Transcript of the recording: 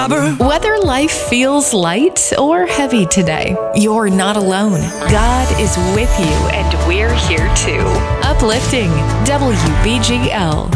robber. Whether life feels light or heavy today, You're not alone. God is with you and we're here too. Uplifting WBGL.